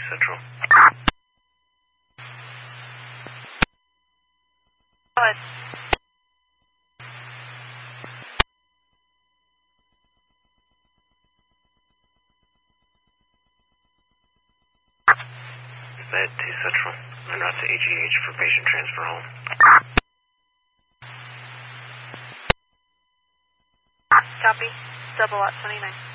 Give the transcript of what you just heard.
Central. Go ahead. Med 2 Central. En route to AGH for patient transfer home. Copy. Double lot 29.